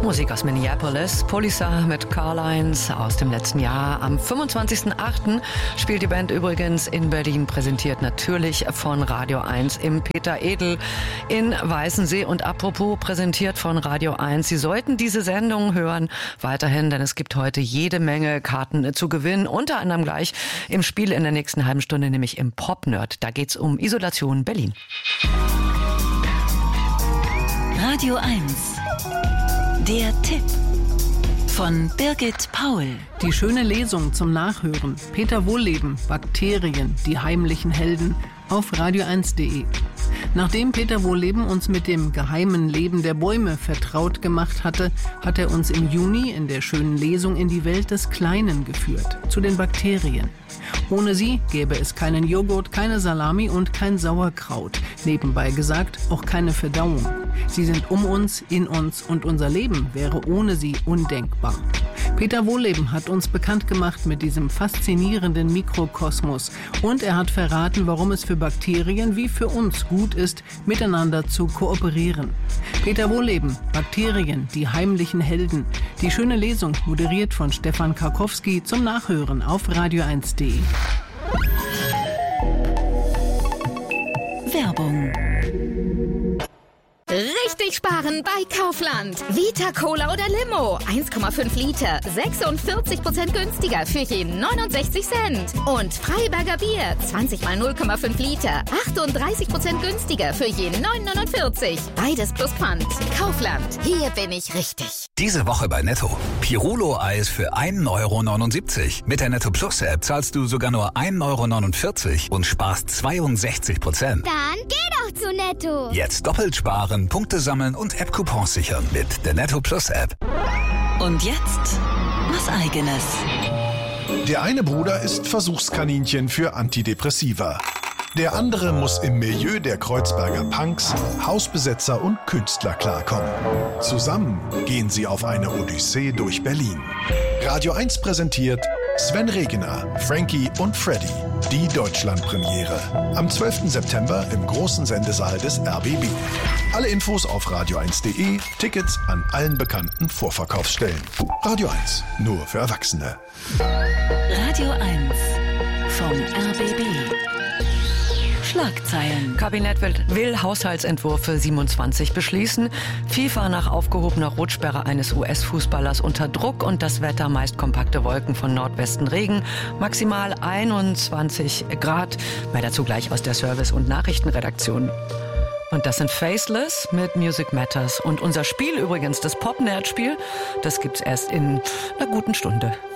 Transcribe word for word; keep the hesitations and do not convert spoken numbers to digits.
Popmusik aus Minneapolis, Polisa mit Carlines aus dem letzten Jahr. Am fünfundzwanzigsten achten spielt die Band übrigens in Berlin, präsentiert natürlich von Radio eins im Peter Edel in Weißensee. Und apropos präsentiert von Radio eins, Sie sollten diese Sendung hören weiterhin, denn es gibt heute jede Menge Karten zu gewinnen, unter anderem gleich im Spiel in der nächsten halben Stunde, nämlich im Pop-Nerd. Da geht's um Isolation Berlin. Radio eins. Der Tipp von Birgit Paul. Die schöne Lesung zum Nachhören. Peter Wohlleben, Bakterien, die heimlichen Helden auf radio eins punkt de. Nachdem Peter Wohlleben uns mit dem geheimen Leben der Bäume vertraut gemacht hatte, hat er uns im Juni in der schönen Lesung in die Welt des Kleinen geführt, zu den Bakterien. Ohne sie gäbe es keinen Joghurt, keine Salami und kein Sauerkraut. Nebenbei gesagt, auch keine Verdauung. Sie sind um uns, in uns und unser Leben wäre ohne sie undenkbar. Peter Wohlleben hat uns bekannt gemacht mit diesem faszinierenden Mikrokosmos und er hat verraten, warum es für Bakterien wie für uns gut ist, miteinander zu kooperieren. Peter Wohlleben, Bakterien, die heimlichen Helden. Die schöne Lesung, moderiert von Stefan Karkowski, zum Nachhören auf radio eins punkt de. Werbung. Richtig sparen bei Kaufland. Vita Cola oder Limo. eins Komma fünf Liter. sechsundvierzig Prozent günstiger für jeden neunundsechzig Cent. Und Freiberger Bier. zwanzig mal null Komma fünf Liter. achtunddreißig Prozent günstiger für jeden neun neunundvierzig. Beides plus Pfand. Kaufland. Hier bin ich richtig. Diese Woche bei Netto. Pirulo-Eis für ein Euro neunundsiebzig. Mit der Netto Plus App zahlst du sogar nur ein Euro neunundvierzig und sparst zweiundsechzig Prozent. Dann geh doch zu Netto. Jetzt doppelt sparen, Punkte sammeln und App-Coupons sichern mit der Netto Plus App. Und jetzt was Eigenes. Der eine Bruder ist Versuchskaninchen für Antidepressiva. Der andere muss im Milieu der Kreuzberger Punks, Hausbesetzer und Künstler klarkommen. Zusammen gehen sie auf eine Odyssee durch Berlin. Radio eins präsentiert Sven Regener, Frankie und Freddy, die Deutschlandpremiere. Am zwölften September im großen Sendesaal des R B B. Alle Infos auf radio eins punkt de, Tickets an allen bekannten Vorverkaufsstellen. Radio eins, nur für Erwachsene. Radio eins vom R B B. Schlagzeilen. Kabinett will, will Haushaltsentwurf für siebenundzwanzig beschließen. FIFA nach aufgehobener Rotsperre eines U S-Fußballers unter Druck und das Wetter meist kompakte Wolken von Nordwesten Regen. Maximal einundzwanzig Grad. Mehr dazu gleich aus der Service- und Nachrichtenredaktion. Und das sind Faceless mit Music Matters. Und unser Spiel übrigens, das Pop-Nerd-Spiel, das gibt's erst in einer guten Stunde.